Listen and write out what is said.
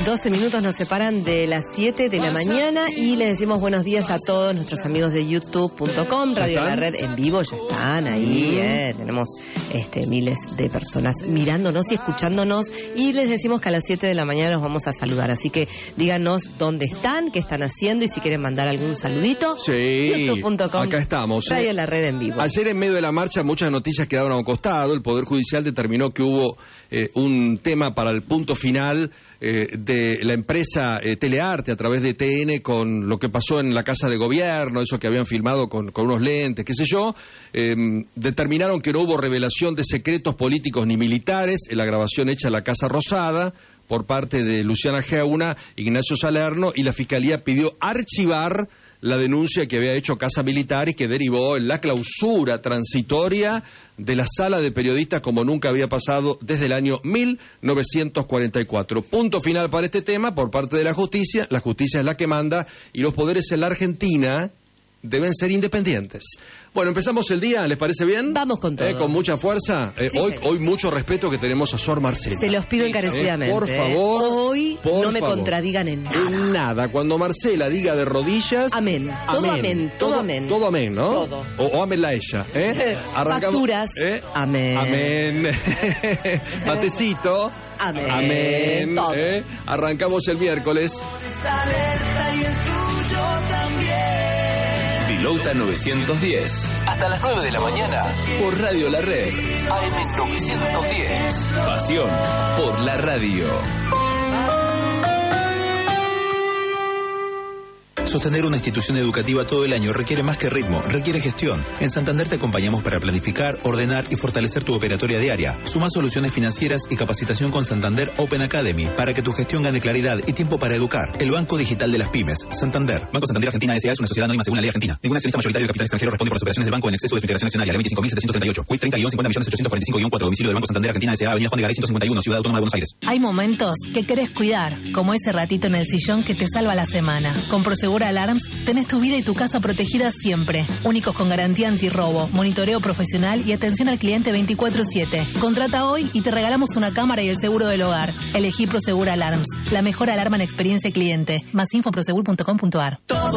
12 minutos nos separan de las 7 de la mañana y les decimos buenos días a todos nuestros amigos de youtube.com, Radio La Red en vivo, ya están ahí, tenemos miles de personas mirándonos y escuchándonos y les decimos que a las 7 de la mañana los vamos a saludar, así que díganos dónde están, qué están haciendo y si quieren mandar algún saludito, youtube.com, acá estamos. Radio La Red en vivo. Ayer en medio de la marcha muchas noticias quedaron a un costado, el Poder Judicial determinó que hubo un tema para el punto final de la empresa Telearte a través de TN con lo que pasó en la Casa de Gobierno, eso que habían filmado con unos lentes, qué sé yo. Determinaron que no hubo revelación de secretos políticos ni militares en la grabación hecha en la Casa Rosada por parte de Luciana Geuna, Ignacio Salerno, y la Fiscalía pidió archivar la denuncia que había hecho Casa Militar y que derivó en la clausura transitoria de la sala de periodistas como nunca había pasado desde el año 1944. Punto final para este tema por parte de la justicia. La justicia es la que manda y los poderes en la Argentina deben ser independientes. Bueno, empezamos el día, ¿les parece bien? Vamos con todo. Con mucha fuerza. Sí, hoy mucho respeto que tenemos a Sor Marcela. Se los pido encarecidamente. Por favor. Hoy no me contradigan en nada. En nada. Cuando Marcela diga de rodillas... Amén. Todo amén. Todo amén. Todo amén, ¿no? Todo. O ámenla ella. Arrancamos. Facturas. Amén. Amén. Matecito. Amén. Amén. Todo. Arrancamos el miércoles. Pilouta 910. Hasta las 9 de la mañana. Por Radio La Red. AM 910. Pasión por la radio. Sostener una institución educativa todo el año requiere más que ritmo, requiere gestión. En Santander te acompañamos para planificar, ordenar y fortalecer tu operatoria diaria. Suma soluciones financieras y capacitación con Santander Open Academy para que tu gestión gane claridad y tiempo para educar. El Banco Digital de las Pymes. Santander. Banco Santander Argentina S.A. es una sociedad anónima según la ley argentina. Ningún accionista mayoritario de capital extranjero responde por las operaciones del banco en exceso de su integración accionaria. La 25.738. WIT 30-50.845-4. Domicilio del Banco Santander Argentina S.A. Avenida Juan de Garay 151, Ciudad Autónoma de Buenos Aires. Hay momentos que querés cuidar, como ese ratito en el sillón que te salva la semana. Con Prosegur Alarms tenés tu vida y tu casa protegidas siempre. Únicos con garantía antirrobo, monitoreo profesional y atención al cliente 24/7. Contrata hoy y te regalamos una cámara y el seguro del hogar. Elegí Prosegur Alarms, la mejor alarma en experiencia cliente. Más info en prosegur.com.ar.